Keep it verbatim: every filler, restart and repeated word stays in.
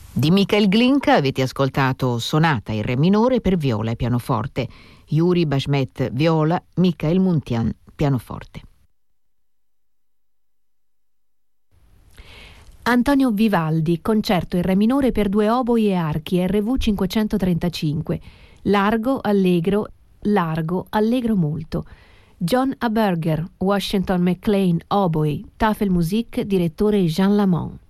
Di Michael Glinka avete ascoltato Sonata in Re minore per viola e pianoforte, Yuri Bashmet viola, Michael Muntian pianoforte. Antonio Vivaldi, concerto in Re minore per due oboi e archi, R V cinquecentotrentacinque, largo, allegro, largo, allegro molto. John Aberger, Washington McLean, oboe, Tafelmusik, direttore Jean Lamont.